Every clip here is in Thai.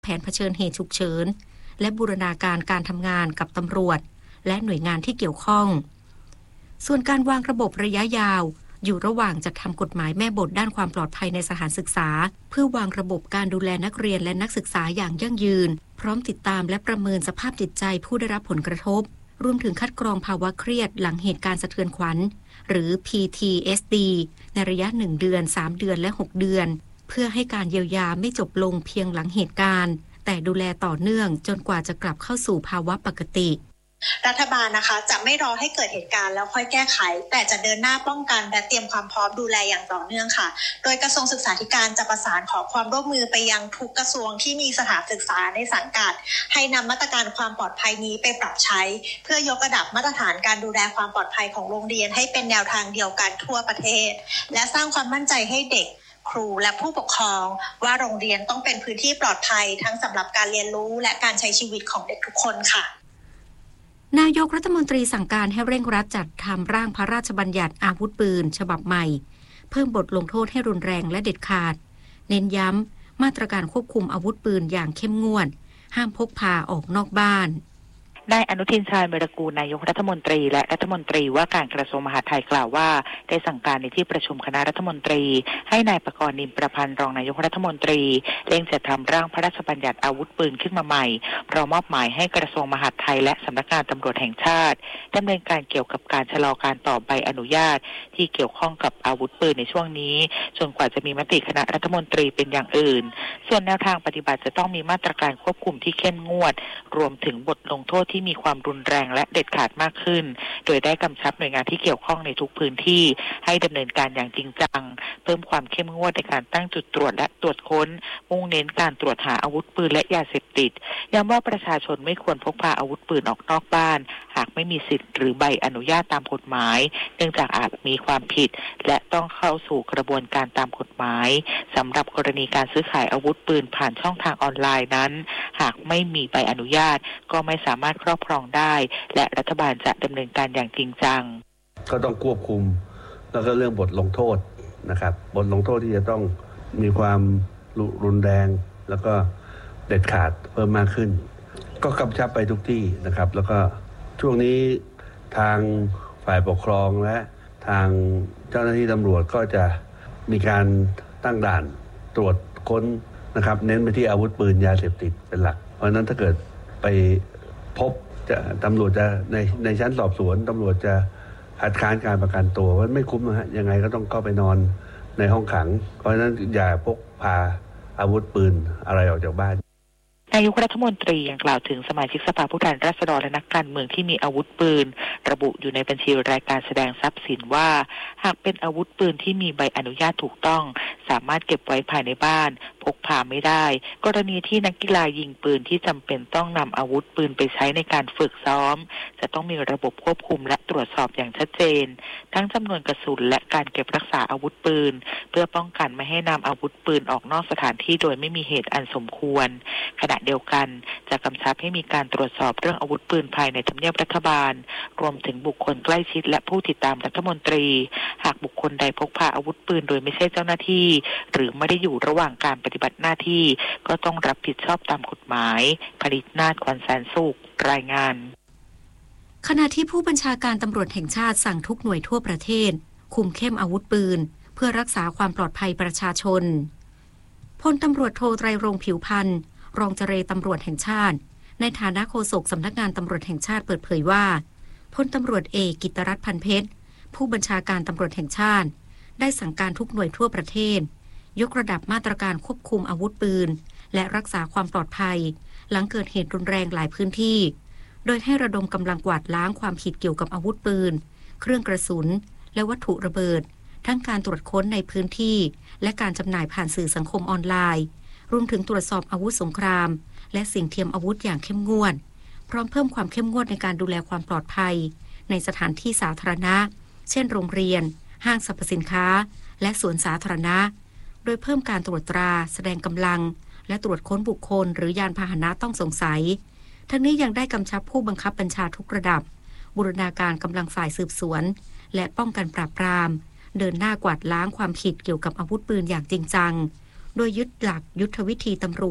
แผนเผชิญเหตุฉุกเฉินและบูรณาการการทำงานกับตำรวจและหน่วยงานที่เกี่ยวข้องส่วนการวางระบบระยะยาวอยู่ระหว่างจัดทำกฎหมายแม่บทด้านความปลอดภัยในสถานศึกษาเพื่อวางระบบการดูแลนักเรียนและนักศึกษาอย่างยั่งยืนพร้อมติดตามและประเมินสภาพจิตใจผู้ได้รับผลกระทบรวมถึงคัดกรองภาวะเครียดหลังเหตุการณ์สะเทือนขวัญหรือ PTSD ในระยะ1เดือน3เดือนและ6เดือนเพื่อให้การเยียวยาไม่จบลงเพียงหลังเหตุการณ์แต่ดูแลต่อเนื่องจนกว่าจะกลับเข้าสู่ภาวะปกติรัฐบาลนะคะจะไม่รอให้เกิดเหตุการณ์แล้วค่อยแก้ไขแต่จะเดินหน้าป้องกันและเตรียมความพร้อมดูแลอย่างต่อเนื่องค่ะโดยกระทรวงศึกษาธิการจะประสานขอความร่วมมือไปยังทุกกระทรวงที่มีสถานศึกษาในสังกัดให้นำมาตรการความปลอดภัยนี้ไปปรับใช้เพื่อยกระดับมาตรฐานการดูแลความปลอดภัยของโรงเรียนให้เป็นแนวทางเดียวกันทั่วประเทศและสร้างความมั่นใจให้เด็กครูและผู้ปกครองว่าโรงเรียนต้องเป็นพื้นที่ปลอดภัยทั้งสำหรับการเรียนรู้และการใช้ชีวิตของเด็กทุกคนค่ะนายกรัฐมนตรีสั่งการให้เร่งรัดจัดทำร่างพระราชบัญญัติอาวุธปืนฉบับใหม่เพิ่มบทลงโทษให้รุนแรงและเด็ดขาดเน้นย้ำมาตรการควบคุมอาวุธปืนอย่างเข้มงวดห้ามพกพาออกนอกบ้านนายอนุทินชาญวิรากูลนายกรัฐมนตรีและรัฐมนตรีว่าการกระทรวงมหาดไทยกล่าวว่าได้สั่งการในที่ประชุมคณะรัฐมนตรีให้นายปกรณ์ นิมประพันธ์รองนายกรัฐมนตรีเร่งจัดทำร่างพระราชบัญญัติอาวุธปืนขึ้นมาใหม่พร้อมมอบหมายให้กระทรวงมหาดไทยและสำนักงานตำรวจแห่งชาติดำเนินการเกี่ยวกับการชะลอการต่อใบอนุญาตที่เกี่ยวข้องกับอาวุธปืนในช่วงนี้จนกว่าจะมีมติคณะรัฐมนตรีเป็นอย่างอื่นส่วนแนวทางปฏิบัติจะต้องมีมาตรการควบคุมที่เข้มงวดรวมถึงบทลงโทษที่มีความรุนแรงและเด็ดขาดมากขึ้นโดยได้กำชับหน่วยงานที่เกี่ยวข้องในทุกพื้นที่ให้ดำเนินการอย่างจริงจังเพิ่มความเข้มงวดในการตั้งจุดตรวจและตรวจค้นมุ่งเน้นการตรวจหาอาวุธปืนและยาเสพติดย้ำว่าประชาชนไม่ควรพกพาอาวุธปืนออกนอกบ้านหากไม่มีสิทธิ์หรือใบอนุญาตตามกฎหมายเนื่องจากอาจมีความผิดและต้องเข้าสู่กระบวนการตามกฎหมายสำหรับกรณีการซื้อขายอาวุธปืนผ่านช่องทางออนไลน์นั้นหากไม่มีใบอนุญาตก็ไม่สามารถครอบครองได้และรัฐบาลจะดำเนินการอย่างจริงจังก็ต้องควบคุมแล้วก็เรื่องบทลงโทษนะครับบทลงโทษที่จะต้องมีความรุนแรงแล้วก็เด็ดขาดเพิ่มมากขึ้นก็กำชับไปทุกที่นะครับแล้วก็ช่วงนี้ทางฝ่ายปกครองและทางเจ้าหน้าที่ตำรวจก็จะมีการตั้งด่านตรวจค้นนะครับเน้นไปที่อาวุธปืนยาเสพติดเป็นหลักเพราะฉะนั้นถ้าเกิดไปพบตำรวจจะในชั้นสอบสวนตำรวจจะคัดค้านการประกันตัวว่าไม่คุ้มนะฮะยังไงก็ต้องเข้าไปนอนในห้องขังเพราะฉะนั้นอย่าพกพาอาวุธปืนอะไรออกจากบ้านนายกรัฐมนตรียังกล่าวถึงสมาชิกสภาผู้แทนราษฎรและนักการเมืองที่มีอาวุธปืนระบุอยู่ในบัญชีรายการแสดงทรัพย์สินว่าหากเป็นอาวุธปืนที่มีใบอนุญาตถูกต้องสามารถเก็บไว้ภายในบ้านพกพาไม่ได้กรณีที่นักกีฬายิงปืนที่จำเป็นต้องนำอาวุธปืนไปใช้ในการฝึกซ้อมจะต้องมีระบบควบคุมและตรวจสอบอย่างชัดเจนทั้งจำนวนกระสุนและการเก็บรักษาอาวุธปืนเพื่อป้องกันไม่ให้นำอาวุธปืนออกนอกสถานที่โดยไม่มีเหตุอันสมควรขณะเดียวกันจะกำชับให้มีการตรวจสอบเรื่องอาวุธปืนภายในทำเนียบรัฐบาลรวมถึงบุคคลใกล้ชิดและผู้ติดตามรัฐมนตรีหากบุคคลใดพกพาอาวุธปืนโดยไม่ใช่เจ้าหน้าที่หรือไม่ได้อยู่ระหว่างการปฏิบัติหน้าที่ก็ต้องรับผิดชอบตามกฎหมายผลิตนาฏ ขวัญแสนสุขรายงานขณะที่ผู้บัญชาการตำรวจแห่งชาติสั่งทุกหน่วยทั่วประเทศคุมเข้มอาวุธปืนเพื่อรักษาความปลอดภัยประชาชนพลตำรวจโทไตรรงค์ผิวพันธ์รองเจรตำรวจแห่งชาติในฐานะโฆษกสำนักงานตำรวจแห่งชาติเปิดเผยว่าพลตำรวจเอกกิตติรัตน์ พันเพชรผู้บัญชาการตำรวจแห่งชาติได้สั่งการทุกหน่วยทั่วประเทศยกระดับมาตรการควบคุมอาวุธปืนและรักษาความปลอดภัยหลังเกิดเหตุรุนแรงหลายพื้นที่โดยให้ระดมกำลังกวาดล้างความผิดเกี่ยวกับอาวุธปืนเครื่องกระสุนและวัตถุระเบิดทั้งการตรวจค้นในพื้นที่และการจำหน่ายผ่านสื่อสังคมออนไลน์รวมถึงตรวจสอบอาวุธสงครามและสิ่งเทียมอาวุธอย่างเข้มงวดพร้อมเพิ่มความเข้มงวดในการดูแลความปลอดภัยในสถานที่สาธารณะเช่นโรงเรียนห้างสรรพสินค้าและสวนสาธารณะโดยเพิ่มการตรวจตราแสดงกำลังและตรวจค้นบุคคลหรือยานพาหนะต้องสงสัยทั้งนี้ยังได้กำชับผู้บังคับบัญชาทุกระดับบูรณาการกำลังฝ่ายสืบสวนและป้องกันปราบปรามเดินหน้ากวาดล้างความผิดเกี่ยวกับอาวุธปืนอย่างจริงจังโดยยึดหลักยุทธวิธีตำรวจ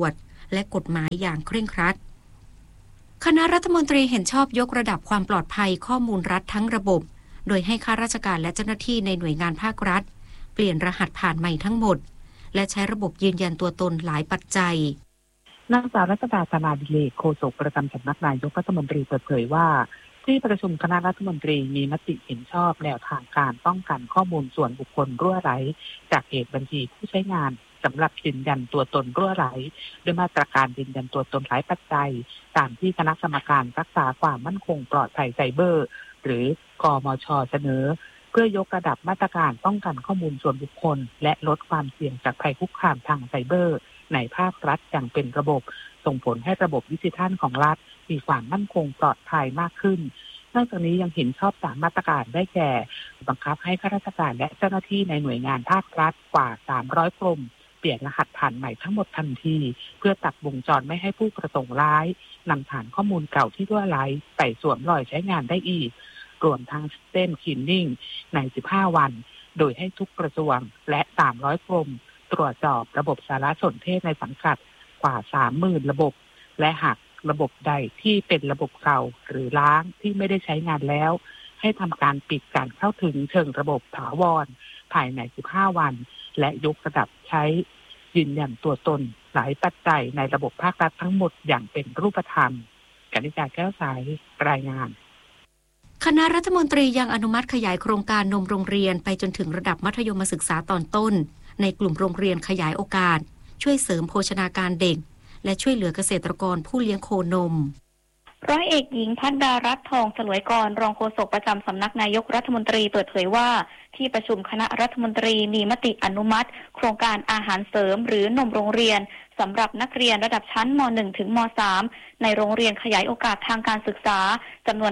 และกฎหมายอย่างเคร่งครัดคณะรัฐมนตรีเห็นชอบยกระดับความปลอดภัยข้อมูลรัฐทั้งระบบโดยให้ข้าราชการและเจ้าหน้าที่ในหน่วยงานภาครัฐเปลี่ยนรหัสผ่านใหม่ทั้งหมดและใช้ระบบยืนยันตัวตนหลายปัจจัยนางสาวรัชดา ธนาดิเลกโฆษกประจำสำนักนายกรัฐมนตรีเปิดเผยว่าที่ประชุมคณะรัฐมนตรีมีมติเห็นชอบแนวทางการป้องกันข้อมูลส่วนบุคคลรั่วไหลจากเหตุบัญชีผู้ใช้งานสำหรับยืนยันตัวตนรั่วไหลด้วยมาตรการยืนยันตัวตนหลายปัจจัยตามที่คณะกรรมการรักษาความมั่นคงปลอดภัยไซเบอร์หรือกมช.เสนอเพื่อยกระดับมาตรการป้องกันข้อมูลส่วนบุคคลและลดความเสี่ยงจากภัยคุกคามทางไซเบอร์ในภาครัฐอย่างเป็นระบบส่งผลให้ระบบดิจิทัลของรัฐมีความมั่นคงปลอดภัยมากขึ้นนอกจากนี้ยังเห็นชอบ3มาตรการได้แก่บังคับให้ข้าราชการและเจ้าหน้าที่ในหน่วยงานภาครัฐกว่า300กรมเปลี่ยนรหัสผ่านใหม่ทั้งหมดทันทีเพื่อตัดวงจรไม่ให้ผู้ประสงค์ร้ายนำฐานข้อมูลเก่าที่รั่วไหลไปสวมรอยใช้งานได้อีกรวมทั้งเส้นคลีนนิ่งใน15วันโดยให้ทุกกระทรวงและ300กรมตรวจสอบระบบสารสนเทศในสังกัดกว่า 30,000 ระบบและหากระบบใดที่เป็นระบบเก่าหรือล้างที่ไม่ได้ใช้งานแล้วให้ทำการปิดการเข้าถึงเชิงระบบถาวรภายใน15วันและยกระดับใช้ยืนยันตัวตนหลายปัจจัยในระบบภาครัฐทั้งหมดอย่างเป็นรูปธรรมกนิกาแก้วสายรายงานคณะรัฐมนตรียังอนุมัติขยายโครงการนมโรงเรียนไปจนถึงระดับมัธยมศึกษาตอนต้นในกลุ่มโรงเรียนขยายโอกาสช่วยเสริมโภชนาการเด็กและช่วยเหลือเกษตรกรผู้เลี้ยงโคนมร้อยเอกหญิงพัฒดารัตน์ทองสลวยกรรองโฆษกประจำสำนักนายกรัฐมนตรีเปิดเผยว่าที่ประชุมคณะรัฐมนตรีมีมติอนุมัติโครงการอาหารเสริมหรือนมโรงเรียนสำหรับนักเรียนระดับชั้นม.1 ถึงม.3 ในโรงเรียนขยายโอกาสทางการศึกษาจำนวน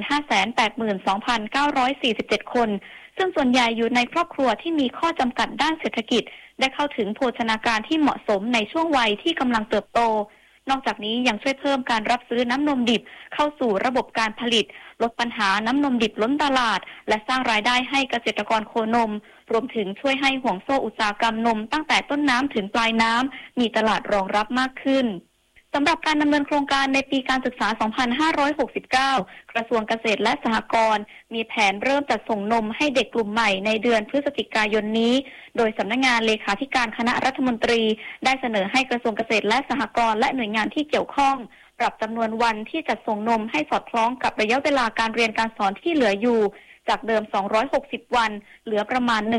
582,947 คนซึ่งส่วนใหญ่อยู่ในครอบครัวที่มีข้อจำกัดด้านเศรษฐกิจได้เข้าถึงโภชนาการที่เหมาะสมในช่วงวัยที่กำลังเติบโตนอกจากนี้ยังช่วยเพิ่มการรับซื้อน้ำนมดิบเข้าสู่ระบบการผลิตลดปัญหาน้ำนมดิบล้นตลาดและสร้างรายได้ให้เกษตรกรโคนมรวมถึงช่วยให้ห่วงโซ่อุตสาหกรรมนมตั้งแต่ต้นน้ำถึงปลายน้ำมีตลาดรองรับมากขึ้นสำหรับการดำเนินโครงการในปีการศึกษา 2569 กระทรวงเกษตรและสหกรณ์มีแผนเริ่มจัดส่งนมให้เด็กกลุ่มใหม่ในเดือนพฤศจิกายนนี้โดยสำนักงานเลขาธิการคณะรัฐมนตรีได้เสนอให้กระทรวงเกษตรและสหกรณ์และหน่วยงานที่เกี่ยวข้องปรับจำนวนวันที่จัดส่งนมให้สอดคล้องกับระยะเวลาการเรียนการสอนที่เหลืออยู่จากเดิม260วันเหลือประมาณ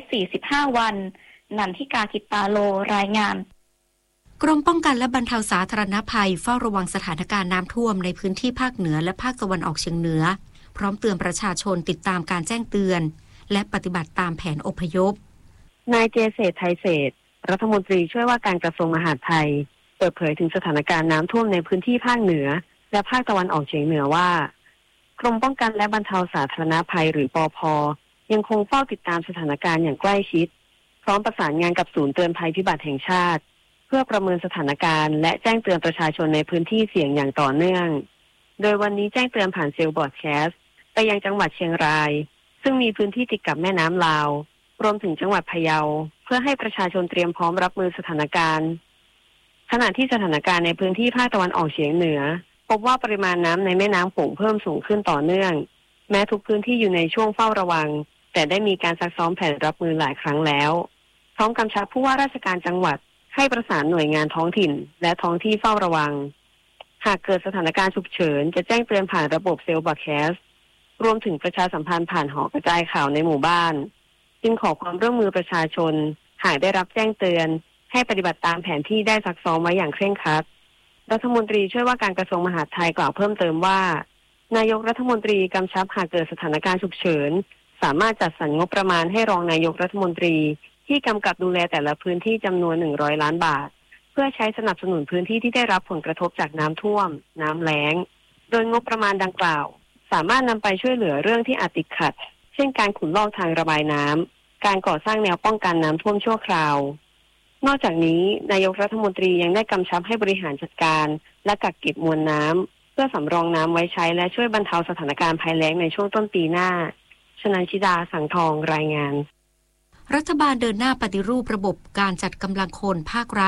145วันนันทิกา กิตตาโลรายงานกรมป้องกันและบรรเทาสาธารณภัยเฝ้าระวังสถานการณ์น้ำท่วมในพื้นที่ภาคเหนือและภาคตะวันออกเฉียงเหนือพร้อมเตือนประชาชนติดตามการแจ้งเตือนและปฏิบัติตามแผนอพยพนายเจเศรษฐ์ ไทยเศรษฐ์รัฐมนตรีช่วยว่าการกระทรวงมหาดไทยเปิดเผยถึงสถานการณ์น้ำท่วมในพื้นที่ภาคเหนือและภาคตะวันออกเฉียงเหนือว่ากรมป้องกันและบรรเทาสาธารณภัยหรือปภ.ยังคงเฝ้าติดตามสถานการณ์อย่างใกล้ชิดพร้อมประสานงานกับศูนย์เตือนภัยพิบัติแห่งชาติเพื่อประเมินสถานการณ์และแจ้งเตือนประชาชนในพื้นที่เสี่ยงอย่างต่อเนื่องโดยวันนี้แจ้งเตือนผ่านเซลล์บอดแคสต์ไปยังจังหวัดเชียงรายซึ่งมีพื้นที่ติดกับแม่น้ำลาวรวมถึงจังหวัดพะเยาเพื่อให้ประชาชนเตรียมพร้อมรับมือสถานการณ์ขณะที่สถานการณ์ในพื้นที่ภาคตะวันออกเฉียงเหนือพบว่าปริมาณน้ำในแม่น้ำโขงเพิ่มสูงขึ้นต่อเนื่องแม้ทุกพื้นที่อยู่ในช่วงเฝ้าระวังแต่ได้มีการซักซ้อมแผนรับมือหลายครั้งแล้วพร้อมกำชับผู้ว่าราชการจังหวัดให้ประสานหน่วยงานท้องถิ่นและท้องที่เฝ้าระวังหากเกิดสถานการณ์ฉุกเฉินจะแจ้งเตือนผ่านระบบเซลล์บอดแคสต์รวมถึงประชาสัมพันธ์ผ่านหอกระจายข่าวในหมู่บ้านจึงขอความร่วมมือประชาชนหากได้รับแจ้งเตือนให้ปฏิบัติตามแผนที่ได้ซักซ้อมไว้อย่างเคร่งครัดรัฐมนตรีช่วยว่าการกระทรวงมหาดไทยกล่าวเพิ่มเติมว่านายกรัฐมนตรีกำชับหากเกิดสถานการณ์ฉุกเฉินสามารถจัดสรรงบประมาณให้รองนายกรัฐมนตรีที่กำกับดูแลแต่ละพื้นที่จำนวน100ล้านบาทเพื่อใช้สนับสนุนพื้นที่ที่ได้รับผลกระทบจากน้ำท่วมน้ำแล้งโดยงบประมาณดังกล่าวสามารถนำไปช่วยเหลือเรื่องที่อาจติดขัดเช่นการขุดลอกทางระบายน้ำการก่อสร้างแนวป้องกันน้ำท่วมชั่วคราวนอกจากนี้นายกรัฐมนตรียังได้กำชับให้บริหารจัดการและกักเก็บมวลน้ำเพื่อสำรองน้ำไว้ใช้และช่วยบรรเทาสถานการณ์ภัยแล้งในช่วงต้นปีหน้าชนันชิดาสังทองรายงานรัฐบาลเดินหน้าปฏิรูประบบการจัดกำลังคนภาครัฐ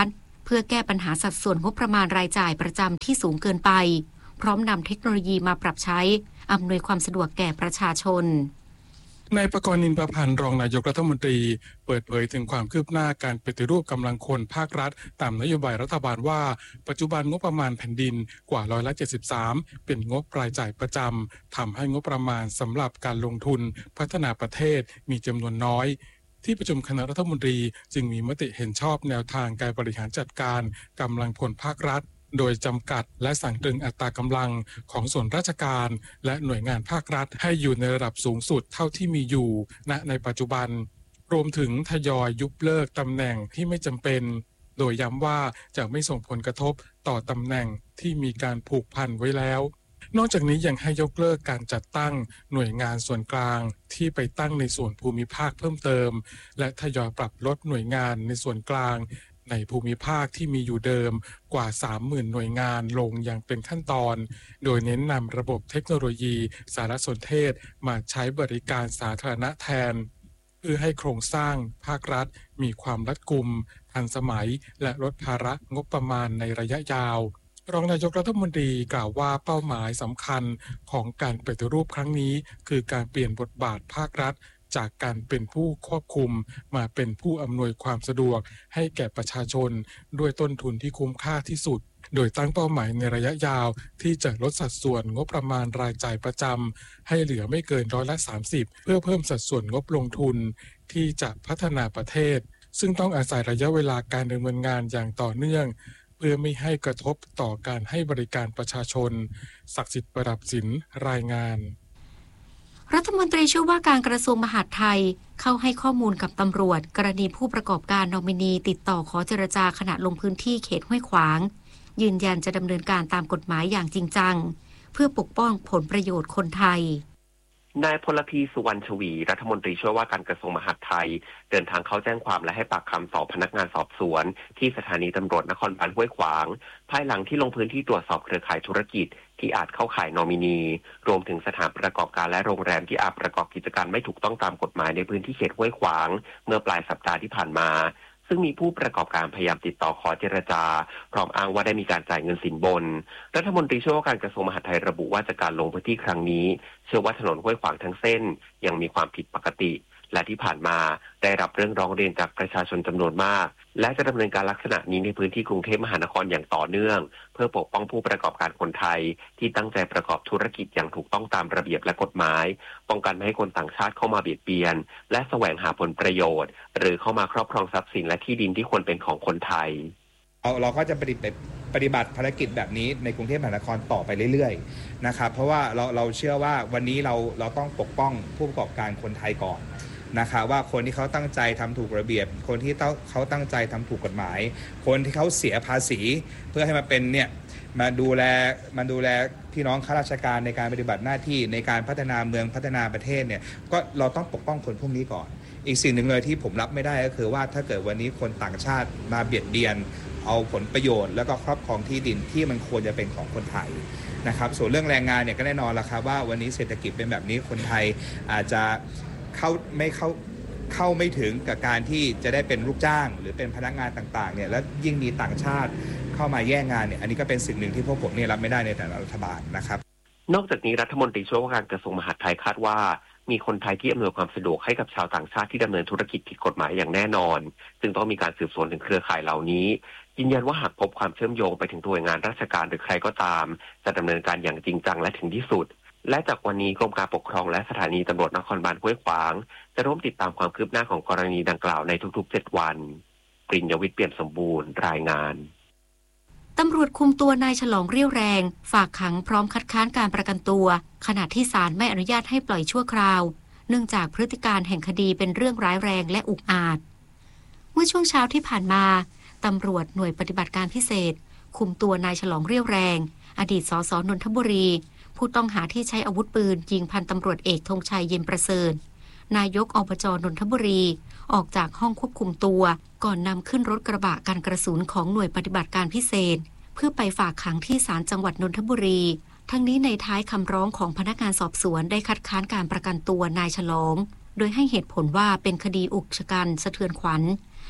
พื่อแก้ปัญหาสัดส่วนงบประมาณรายจ่ายประจำที่สูงเกินไปพร้อมนำเทคโนโลยีมาปรับใช้อำนวยความสะดวกแก่ประชาชนนายประกรณ์ นินประพันธ์รองนายกรัฐมนตรีเปิดเผยถึงความคืบหน้าการปฏิรูปกำลังคนภาครัฐตามนโยบายรัฐบาลว่าปัจจุบันงบประมาณแผ่นดินกว่า173%เป็นงบรายจ่ายประจำทำให้งบประมาณสำหรับการลงทุนพัฒนาประเทศมีจำนวนน้อยที่ประชุมคณะรัฐมนตรีจึงมีมติเห็นชอบแนวทางการบริหารจัดการกำลังพลภาครัฐโดยจำกัดและสั่งตรึงอัตรากำลังของส่วนราชการและหน่วยงานภาครัฐให้อยู่ในระดับสูงสุดเท่าที่มีอยู่ณในปัจจุบันรวมถึงทยอยยุบเลิกตำแหน่งที่ไม่จำเป็นโดยย้ำว่าจะไม่ส่งผลกระทบต่อตำแหน่งที่มีการผูกพันไว้แล้วนอกจากนี้ยังให้ยกเลิกการจัดตั้งหน่วยงานส่วนกลางที่ไปตั้งในส่วนภูมิภาคเพิ่มเติมและทยอยปรับลดหน่วยงานในส่วนกลางในภูมิภาคที่มีอยู่เดิมกว่า 30,000 หน่วยงานลงอย่างเป็นขั้นตอนโดยเน้นนำระบบเทคโนโลยีสารสนเทศมาใช้บริการสาธารณะแทนเพื่อให้โครงสร้างภาครัฐมีความรัดกุมทันสมัยและลดภาระงบประมาณในระยะยาวรองนายกรัฐมนตรีกล่าวว่าเป้าหมายสำคัญของการปฏิรูปครั้งนี้คือการเปลี่ยนบทบาทภาครัฐจากการเป็นผู้ควบคุมมาเป็นผู้อำนวยความสะดวกให้แก่ประชาชนด้วยต้นทุนที่คุ้มค่าที่สุดโดยตั้งเป้าหมายในระยะยาวที่จะลดสัดส่วนงบประมาณรายจ่ายประจำให้เหลือไม่เกิน30%เพื่อเพิ่มสัดส่วนงบลงทุนที่จะพัฒนาประเทศซึ่งต้องอาศัยระยะเวลาการดำเนินงานอย่างต่อเนื่องเพื่อไม่ให้กระทบต่อการให้บริการประชาชนศักดิ์สิทธิ์ประดับศิลป์รายงานรัฐมนตรีช่วยว่าการกระทรวงมหาดไทยเข้าให้ข้อมูลกับตำรวจกรณีผู้ประกอบการนอมินีติดต่อขอเจรจาขณะลงพื้นที่เขตห้วยขวางยืนยันจะดำเนินการตามกฎหมายอย่างจริงจังเพื่อปกป้องผลประโยชน์คนไทยนายพลพีสุวรรณชวีรัฐมนตรีช่วยว่าการกระทรวงมหาดไทยเดินทางเข้าแจ้งความและให้ปากคำต่อพนักงานสอบสวนที่สถานีตำรวจนครบาลห้วยขวางภายหลังที่ลงพื้นที่ตรวจสอบเครือข่ายธุรกิจที่อาจเข้าข่ายนอมินีรวมถึงสถานประกอบการและโรงแรมที่อาจประกอบกิจการไม่ถูกต้องตามกฎหมายในพื้นที่เขตห้วยขวางเมื่อปลายสัปดาห์ที่ผ่านมาซึ่งมีผู้ประกอบการพยายามติดต่อขอเจรจาพร้อมอ้างว่าได้มีการจ่ายเงินสินบนรัฐมนตรีช่วยว่าการกระทรวงมหาดไทยระบุว่าจากการลงพื้นที่ครั้งนี้เชื่อว่าถนนห้วยขวางทั้งเส้นยังมีความผิดปกติและที่ผ่านมาได้รับเรื่องร้องเรียนจากประชาชนจำนวนมากและจะดำเนินการลักษณะนี้ในพื้นที่กรุงเทพมหานครอย่างต่อเนื่องเพื่อปกป้องผู้ประกอบการคนไทยที่ตั้งใจประกอบธุรกิจอย่างถูกต้องตามระเบียบและกฎหมายป้องกันไม่ให้คนต่างชาติเข้ามาเบียดเบียนและแสวงหาผลประโยชน์หรือเข้ามาครอบครองทรัพย์สินและที่ดินที่ควรเป็นของคนไทยเราก็จะปฏิบัติภารกิจแบบนี้ในกรุงเทพมหานครต่อไปเรื่อยๆนะครับเพราะว่าเราเชื่อว่าวันนี้เราต้องปกป้องผู้ประกอบการคนไทยก่อนนะคะว่าคนที่เขาตั้งใจทำถูกระเบียบคนที่เขาตั้งใจทำถูกกฎหมายคนที่เขาเสียภาษีเพื่อให้มาเป็นเนี่ยมาดูแลพี่น้องข้าราชการในการปฏิบัติหน้าที่ในการพัฒนาเมืองพัฒนาประเทศเนี่ยก็เราต้องปกป้องคนพวกนี้ก่อนอีกสิ่งหนึ่งเลยที่ผมรับไม่ได้ก็คือว่าถ้าเกิดวันนี้คนต่างชาติมาเบียดเบียนเอาผลประโยชน์แล้วก็ครอบครองที่ดินที่มันควรจะเป็นของคนไทยนะครับส่วนเรื่องแรงงานเนี่ยก็แน่นอนละครับว่าวันนี้เศรษฐกิจเป็นแบบนี้คนไทยอาจจะเข้าไม่ถึงกับการที่จะได้เป็นลูกจ้างหรือเป็นพนักงานต่างๆเนี่ยแล้วยิ่งมีต่างชาติเข้ามาแย่งงานเนี่ยอันนี้ก็เป็นสิ่งหนึ่งที่พวกผมเนี่ยรับไม่ได้ในฐานะรัฐบาลนะครับนอกจากนี้รัฐมนตรีช่วยว่าการกระทรวงมหาดไทยคาดว่ามีคนไทยที่อำนวยความสะดวกให้กับชาวต่างชาติที่ดำเนินธุรกิจผิดกฎหมายอย่างแน่นอนซึ่งต้องมีการสืบสวนถึงเครือข่ายเหล่านี้ยืนยันว่าหากพบความเชื่อมโยงไปถึงหน่วยงานราชการหรือใครก็ตามจะดำเนินการอย่างจริงจังและถึงที่สุดและจากวันนี้กรมการปกครองและสถานีตำรวจนครบาลห้วยขวางจะร่วมติดตามความคืบหน้าของกรณีดังกล่าวในทุกๆ7วันปริญญวิทย์เปี่ยมสมบูรณ์รายงานตำรวจคุมตัวนายฉลองเรี่ยวแรงฝากขังพร้อมคัดค้านการประกันตัวขณะที่ศาลไม่อนุญาตให้ปล่อยชั่วคราวเนื่องจากพฤติการแห่งคดีเป็นเรื่องร้ายแรงและอุกอาจเมื่อช่วงเช้าที่ผ่านมาตำรวจหน่วยปฏิบัติการพิเศษคุมตัวนายฉลองเรี่ยวแรงอดีตสสนนทบุรีผู้ต้องหาที่ใช้อาวุธปืนยิงพันตำรวจเอกธงชัยเย็นประเสริฐนายกอบจ.นนทบุรีออกจากห้องควบคุมตัวก่อนนำขึ้นรถกระบะกันกระสุนของหน่วยปฏิบัติการพิเศษเพื่อไปฝากขังที่ศาลจังหวัดนนทบุรีทั้งนี้ในท้ายคำร้องของพนักงานสอบสวนได้คัดค้านการประกันตัวนายฉลองโดยให้เหตุผลว่าเป็นคดีอุกชะกันสะเทือนขวัญ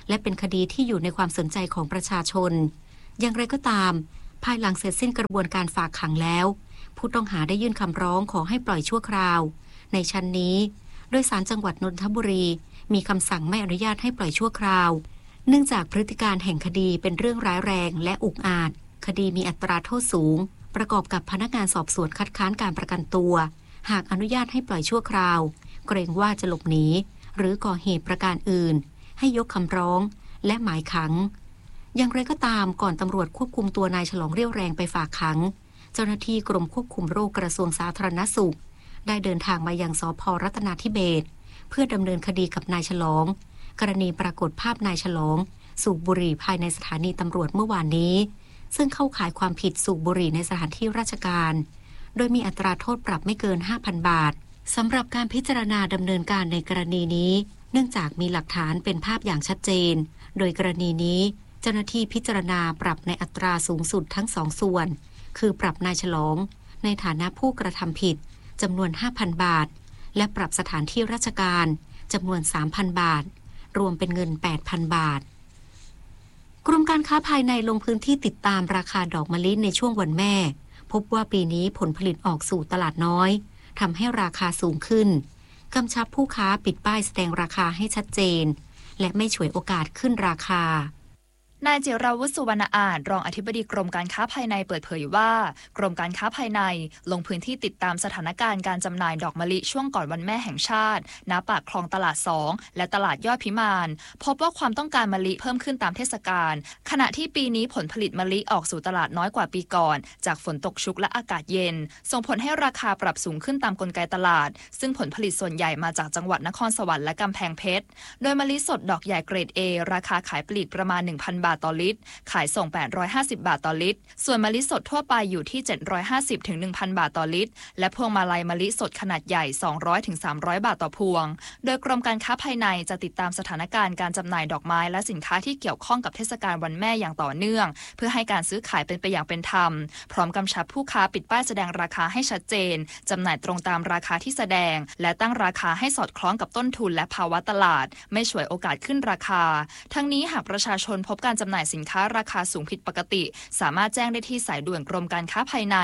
และเป็นคดีที่อยู่ในความสนใจของประชาชนอย่างไรก็ตามภายหลังเสร็จสิ้นกระบวนการฝากขังแล้วผู้ต้องหาได้ยื่นคำร้องขอให้ปล่อยชั่วคราวในชั้นนี้โดยศาลจังหวัดนนทบุรีมีคำสั่งไม่อนุญาตให้ปล่อยชั่วคราวเนื่องจากพฤติการแห่งคดีเป็นเรื่องร้ายแรงและอุกอาจคดีมีอัตราโทษสูงประกอบกับพนักงานสอบสวนคัดค้านการประกันตัวหากอนุญาตให้ปล่อยชั่วคราวเกรงว่าจะหลบหนีหรือก่อเหตุประการอื่นให้ยกคำร้องและหมายขังอย่างไรก็ตามก่อนตำรวจควบคุมตัวนายฉลองเรี่ยวแรงไปฝากขังเจ้าหน้าที่กรมควบคุมโรคกระทรวงสาธารณสุขได้เดินทางมายังสภ.รัตนาธิเบศรเพื่อดำเนินคดีกับนายฉลองกรณีปรากฏภาพนายฉลองสูบบุหรี่ภายในสถานีตำรวจเมื่อวานนี้ซึ่งเข้าข่ายความผิดสูบบุหรี่ในสถานที่ราชการโดยมีอัตราโทษปรับไม่เกิน 5,000 บาทสำหรับการพิจารณาดำเนินการในกรณีนี้เนื่องจากมีหลักฐานเป็นภาพอย่างชัดเจนโดยกรณีนี้เจ้าหน้าที่พิจารณาปรับในอัตราสูงสุดทั้งสองส่วนคือปรับนายฉลองในฐานะผู้กระทำผิดจำนวน 5,000 บาทและปรับสถานที่ราชการจำนวน 3,000 บาทรวมเป็นเงิน 8,000 บาทกรมการค้าภายในลงพื้นที่ติดตามราคาดอกมะลิในช่วงวันแม่พบว่าปีนี้ผลผลิตออกสู่ตลาดน้อยทำให้ราคาสูงขึ้นกำชับผู้ค้าปิดป้ายแสดงราคาให้ชัดเจนและไม่ฉวยโอกาสขึ้นราคานายจิราวุฒิ สุวรรณอาจรองอธิบดีกรมการค้าภายในเปิดเผยว่ากรมการค้าภายในลงพื้นที่ติดตามสถานการณ์การจำหน่ายดอกมะลิช่วงก่อนวันแม่แห่งชาติณปากคลองตลาด2และตลาดยอดพิมานพบว่าความต้องการมะลิเพิ่มขึ้นตามเทศกาลขณะที่ปีนี้ผลผลิตมะลิออกสู่ตลาดน้อยกว่าปีก่อนจากฝนตกชุกและอากาศเย็นส่งผลให้ราคาปรับสูงขึ้นตามกลไกตลาดซึ่งผลผลิตส่วนใหญ่มาจากจังหวัดนครสวรรค์และกำแพงเพชรโดยมะลิสดดอกใหญ่เกรด A ราคาขายปลีกประมาณ 1,000 บาทต่อลิตรขายส่ง850 บาทต่อลิตรส่วนมะลิสดทั่วไปอยู่ที่750 ถึง 1,000 บาทต่อลิตรและพวงมาลัยมะลิสดขนาดใหญ่200 ถึง 300 บาทต่อพวงโดยกรมการค้าภายในจะติดตามสถานการณ์การจำหน่ายดอกไม้และสินค้าที่เกี่ยวข้องกับเทศกาลวันแม่อย่างต่อเนื่องเพื่อให้การซื้อขายเป็นไปอย่างเป็นธรรมพร้อมกำชับผู้ค้าปิดป้ายแสดงราคาให้ชัดเจนจำหน่ายตรงตามราคาที่แสดงและตั้งราคาให้สอดคล้องกับต้นทุนและภาวะตลาดไม่ฉวยโอกาสขึ้นราคาทั้งนี้หากประชาชนพบการจำหน่ายสินค้าราคาสูงผิดปกติสามารถแจ้งได้ที่สายด่วนกรมการค้าภายใน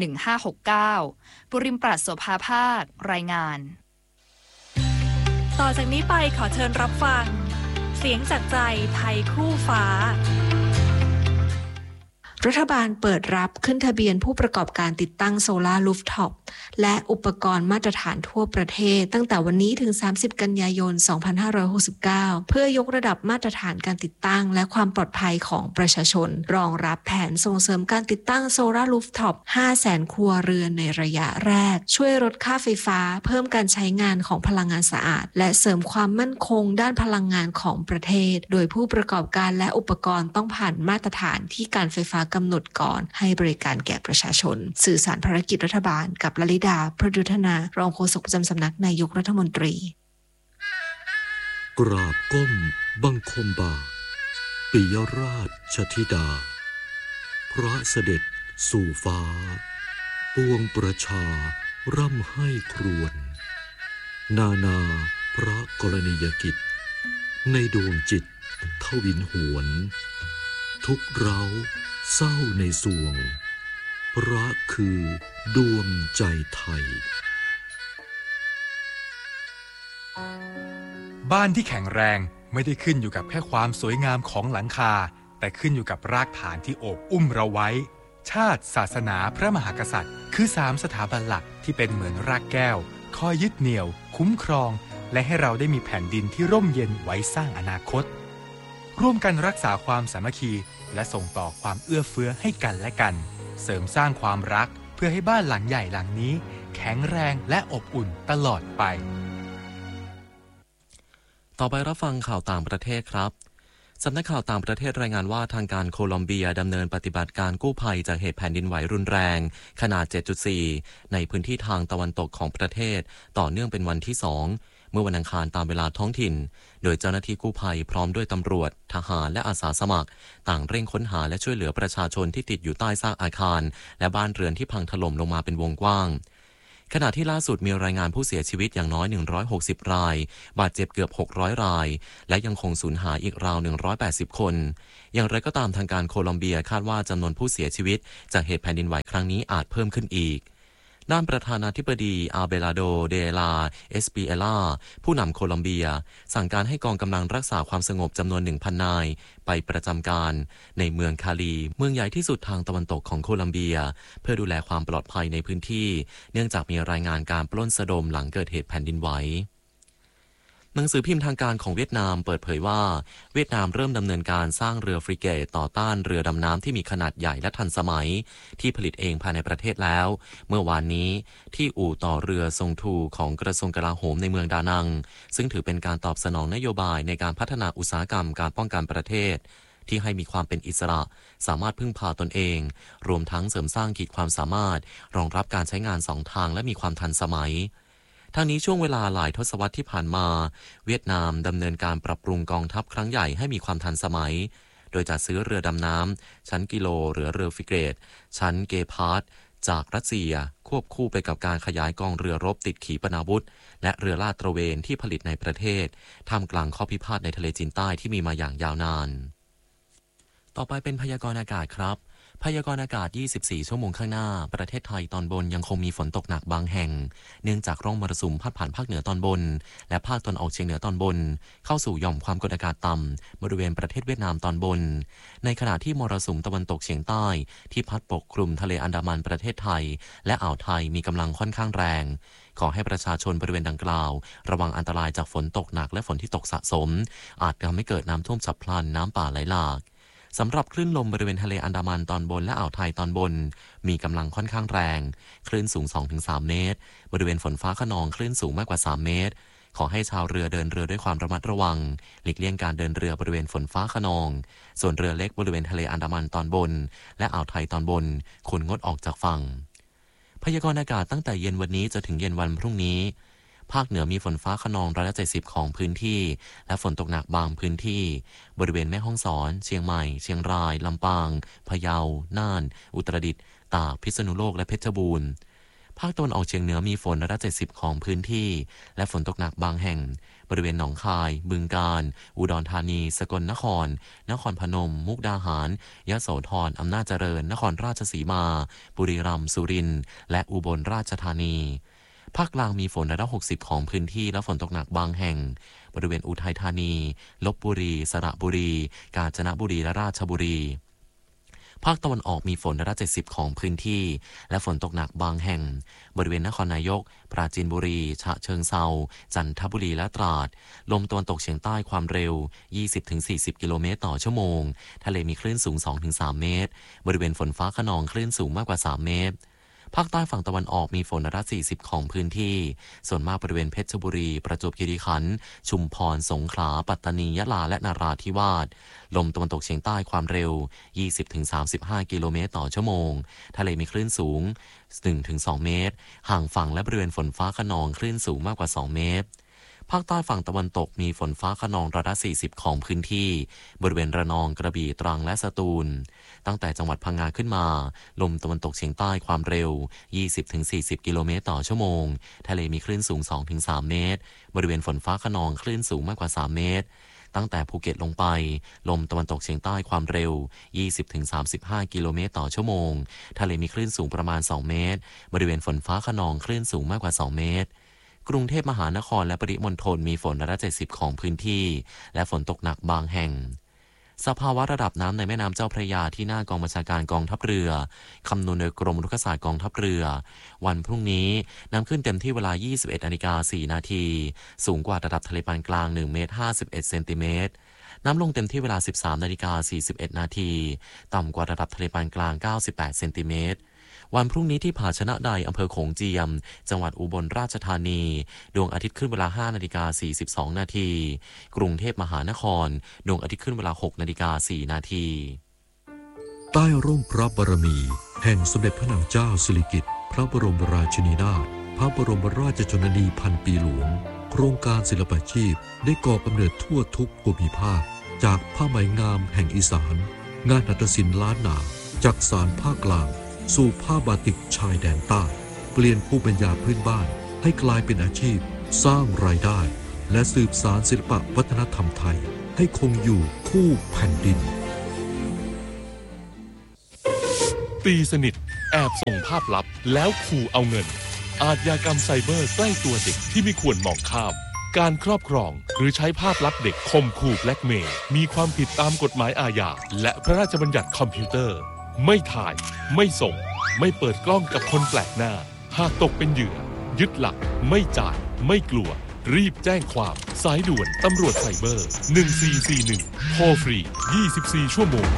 1569ปุริมปราศโสภาภาครายงานต่อจากนี้ไปขอเชิญรับฟังเสียงจากใจไทยคู่ฟ้ารัฐบาลเปิดรับขึ้นทะเบียนผู้ประกอบการติดตั้งโซลาร์รูฟท็อปและอุปกรณ์มาตรฐานทั่วประเทศตั้งแต่วันนี้ถึง30กันยายน2569เพื่อยกระดับมาตรฐานการติดตั้งและความปลอดภัยของประชาชนรองรับแผนส่งเสริมการติดตั้งโซลาร์รูฟท็อป 500,000 ครัวเรือนในระยะแรกช่วยลดค่าไฟฟ้าเพิ่มการใช้งานของพลังงานสะอาดและเสริมความมั่นคงด้านพลังงานของประเทศโดยผู้ประกอบการและอุปกรณ์ต้องผ่านมาตรฐานที่การไฟฟ้ากำหนดก่อนให้บริการแก่ประชาชนสื่อสารภารกิจรัฐบาลกับลลิดาประดุษณารองโฆษกประจำสำนักนายกรัฐมนตรีกราบก้มบังคมบาทปิยราชธิดาพระเสด็จสู่ฟ้าปวงประชาร่ำให้ครวญนานาพระกรณียกิจในดวงจิตทวินหวนทุกเราเศร้าในสวงพระคือดวงใจไทยบ้านที่แข็งแรงไม่ได้ขึ้นอยู่กับแค่ความสวยงามของหลังคาแต่ขึ้นอยู่กับรากฐานที่โอบอุ้มเราไว้ชาติศาสนาพระมหากษัตริย์คือ3สถาบันหลักที่เป็นเหมือนรากแก้วคอยยึดเหนี่ยวคุ้มครองและให้เราได้มีแผ่นดินที่ร่มเย็นไว้สร้างอนาคตร่วมกันรักษาความสามัคคีและส่งต่อความเอื้อเฟื้อให้กันและกันเสริมสร้างความรักเพื่อให้บ้านหลังใหญ่หลังนี้แข็งแรงและอบอุ่นตลอดไปต่อไปรับฟังข่าวต่างประเทศครับสำนักข่าวต่างประเทศรายงานว่าทางการโคลอมเบียดำเนินปฏิบัติการกู้ภัยจากเหตุแผ่นดินไหวรุนแรงขนาด 7.4 ในพื้นที่ทางตะวันตกของประเทศต่อเนื่องเป็นวันที่2เมื่อวันอังคารตามเวลาท้องถิ่นโดยเจ้าหน้าที่กู้ภัยพร้อมด้วยตำรวจทหารและอาสาสมัครต่างเร่งค้นหาและช่วยเหลือประชาชนที่ติดอยู่ใต้ซากอาคารและบ้านเรือนที่พังถล่มลงมาเป็นวงกว้างขณะที่ล่าสุดมีรายงานผู้เสียชีวิตอย่างน้อย160รายบาดเจ็บเกือบ600รายและยังคงสูญหายอีกราว180คนอย่างไรก็ตามทางการโคลอมเบียคาดว่าจำนวนผู้เสียชีวิตจากเหตุแผ่นดินไหวครั้งนี้อาจเพิ่มขึ้นอีกด้านประธานาธิบดีอาเบลาโดเดลาเอสปีเอลาผู้นำโคลอมเบียสั่งการให้กองกำลังรักษาความสงบจำนวน 1,000 นายไปประจำการในเมืองคาลีเมืองใหญ่ที่สุดทางตะวันตกของโคลอมเบียเพื่อดูแลความปลอดภัยในพื้นที่เนื่องจากมีรายงานการปล้นสะดมหลังเกิดเหตุแผ่นดินไหวหนังสือพิมพ์ทางการของเวียดนามเปิดเผยว่าเวียดนามเริ่มดำเนินการสร้างเรือฟริเกตต่อต้านเรือดำน้ำที่มีขนาดใหญ่และทันสมัยที่ผลิตเองภายในประเทศแล้วเมื่อวานนี้ที่อู่ต่อเรือทรงทูของกระทรวงกลาโหมในเมืองดานังซึ่งถือเป็นการตอบสนองนโยบายในการพัฒนาอุตสาหกรรมการป้องกันประเทศที่ให้มีความเป็นอิสระสามารถพึ่งพาตนเองรวมทั้งเสริมสร้างขีดความสามารถรองรับการใช้งาน2ทางและมีความทันสมัยทางนี้ช่วงเวลาหลายทศวรรษที่ผ่านมาเวียดนามดำเนินการปรับปรุงกองทัพครั้งใหญ่ให้มีความทันสมัยโดยจัดซื้อเรือดำน้ำชั้นกิโลหรือเรือฟริเกตชั้นเกพาร์ดจากรัสเซียควบคู่ไปกับการขยายกองเรือรบติดขีปนาวุธและเรือลาดตระเวนที่ผลิตในประเทศท่ามกลางข้อพิพาทในทะเลจีนใต้ที่มีมาอย่างยาวนานต่อไปเป็นพยากรณ์อากาศครับพยากรณ์อากาศ24ชั่วโมงข้างหน้าประเทศไทยตอนบนยังคงมีฝนตกหนักบางแห่งเนื่องจากร่องมรสุมพัดผ่านภาคเหนือตอนบนและภาคตะวันออกเฉียงเหนือตอนบนเข้าสู่หย่อมความกดอากาศต่ำบริเวณประเทศเวียดนามตอนบนในขณะที่มรสุมตะวันตกเฉียงใต้ที่พัดปกคลุมทะเลอันดามันประเทศไทยและอ่าวไทยมีกำลังค่อนข้างแรงขอให้ประชาชนบริเวณดังกล่าวระวังอันตรายจากฝนตกหนักและฝนที่ตกสะสมอาจทำให้เกิดน้ำท่วมฉับพลันน้ำป่าไหลหลากสำหรับคลื่นลมบริเวณทะเลอันดามันตอนบนและอ่าวไทยตอนบนมีกำลังค่อนข้างแรงคลื่นสูง 2-3 เมตรบริเวณฝนฟ้าคะนองคลื่นสูงมากกว่า3เมตรขอให้ชาวเรือเดินเรือด้วยความระมัดระวังหลีกเลี่ยงการเดินเรือบริเวณฝนฟ้าคะนองส่วนเรือเล็กบริเวณทะเลอันดามันตอนบนและอ่าวไทยตอนบนควรงดออกจากฝั่งพยากรณ์อากาศตั้งแต่เย็นวันนี้จนถึงเย็นวันพรุ่งนี้ภาคเหนือมีฝนฟ้าคะนอง170ของพื้นที่และฝนตกหนักบางพื้นที่บริเวณแม่ฮ่องสอนเชียงใหม่เชียงรายลำปางพะเยาน่านอุตรดิตถ์ตากพิษณุโลกและเพชรบูรณ์ภาคตะวันออกเฉียงเหนือมีฝน170ของพื้นที่และฝนตกหนักบางแห่งบริเวณหนองคายบึงกาฬอุดรธานีสกลนครนครพนมมุกดาหารยโสธรอำนาจเจริญนครราชสีมาบุรีรัมย์สุรินทร์และอุบลราชธานีภาคกลางมีฝน60ของพื้นที่และฝนตกหนักบางแห่งบริเวณอุทัยธานีลพบุรีสระบุรีกาญจนบุรีและราชบุรีภาคตะวันออกมีฝน70ของพื้นที่และฝนตกหนักบางแห่งบริเวณนครนายกปราจีนบุรีฉะเชิงเทราจันทบุรีและตราดลมตะวันตกเฉียงใต้ความเร็ว 20-40 กิโลเมตรต่อชั่วโมงทะเลมีคลื่นสูง 2-3 เมตรบริเวณฝนฟ้าคะนองคลื่นสูงมากกว่า3เมตรภาคใต้ฝั่งตะวันออกมีฝน40ของพื้นที่ส่วนมากบริเวณเพชรบุรีประจวบคีรีขันธ์ชุมพรสงขลาปัตตานียะลาและนราธิวาสลมตะวันตกเฉียงใต้ความเร็ว 20-35 กิโลเมตรต่อชั่วโมงทะเลมีคลื่นสูง 1-2 เมตรห่างฝั่งและบริเวณฝนฟ้าคะนองคลื่นสูงมากกว่า2เมตรภาคใต้ฝั่งตะวันตกมีฝนฟ้าคะนอง40ของพื้นที่บริเวณระนองกระบี่ตรังและสตูลตั้งแต่จังหวัดพังงาขึ้นมาลมตะวันตกเฉียงใต้ความเร็ว 20-40 กิโลเมตรต่อชั่วโมงทะเลมีคลื่นสูง 2-3 เมตรบริเวณฝนฟ้าคะนองคลื่นสูงมากกว่า3เมตรตั้งแต่ภูเก็ตลงไปลมตะวันตกเฉียงใต้ความเร็ว 20-35 กิโลเมตรต่อชั่วโมงทะเลมีคลื่นสูงประมาณ2เมตรบริเวณฝนฟ้าคะนองคลื่นสูงมากกว่า2เมตรกรุงเทพมหานครและปริมณฑลมีฝน170ของพื้นที่และฝนตกหนักบางแห่งสภาวะระดับน้ำในแม่น้ำเจ้าพระยาที่หน้ากองบัญชาการกองทัพเรือคำนวณโดยกรมรุกขศาสตร์กองทัพเรือวันพรุ่งนี้น้ำขึ้นเต็มที่เวลา 21:04 น.สูงกว่าระดับทะเลปานกลาง1เมตร51เซนติเมตรน้ำลงเต็มที่เวลา 13:41 น.ต่ำกว่าระดับทะเลปานกลาง98เซนติเมตรวันพรุ่งนี้ที่ผาชนะใดอำเภอโขงเจียมจังหวัดอุบลราชธานีดวงอาทิตย์ขึ้นเวลา 5:42 น.กรุงเทพมหานครดวงอาทิตย์ขึ้นเวลา 6:04 น. ใต้ร่มพระบารมีแห่งสมเด็จพระนางเจ้าสิริกิติ์พระบรมราชินีนาถพระบรมราชชนนีพันปีหลวงโครงการศิลปาชีพได้ก่อกำเนิดทั่วทุกภูมิภาคจากผ้าไหมงามแห่งอีสานงานหัตถศิลป์ล้านนาจากสานภาคกลางสู่ผ้าบาติกชายแดนใต้เปลี่ยนภูมิปัญญาพื้นบ้านให้กลายเป็นอาชีพสร้างรายได้และสืบสานศิลปะวัฒนธรรมไทยให้คงอยู่คู่แผ่นดินตีสนิทแอบส่งภาพลับแล้วขู่เอาเงินอาชญากรรมไซเบอร์ใกล้ตัวเด็กที่ไม่ควรมองข้ามการครอบครองหรือใช้ภาพลับเด็กข่มขู่แบล็กเมย์มีความผิดตามกฎหมายอาญาและพระราชบัญญัติคอมพิวเตอร์ไม่ถ่ายไม่ส่งไม่เปิดกล้องกับคนแปลกหน้าหากตกเป็นเหยื่อยึดหลักไม่จ่ายไม่กลัวรีบแจ้งความสายด่วนตำรวจไซเบอร์1441โทรฟรี24ชั่วโมง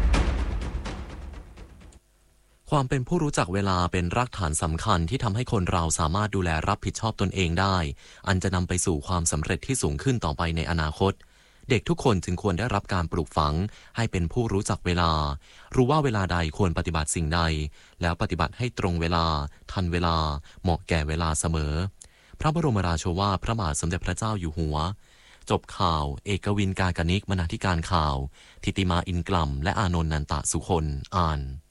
ความเป็นผู้รู้จักเวลาเป็นรากฐานสำคัญที่ทำให้คนเราสามารถดูแลรับผิดชอบตนเองได้อันจะนำไปสู่ความสำเร็จที่สูงขึ้นต่อไปในอนาคตเด็กทุกคนจึงควรได้รับการปลูกฝังให้เป็นผู้รู้จักเวลารู้ว่าเวลาใดควรปฏิบัติสิ่งใดแล้วปฏิบัติให้ตรงเวลาทันเวลาเหมาะแก่เวลาเสมอพระบรมราโชวาทพระมหาสมเด็จพระเจ้าอยู่หัวจบข่าวเอกวิน กากนิกบรรณาธิการข่าวทิติมาอินกล่ำและอานนท์นันตะสุคนอ่าน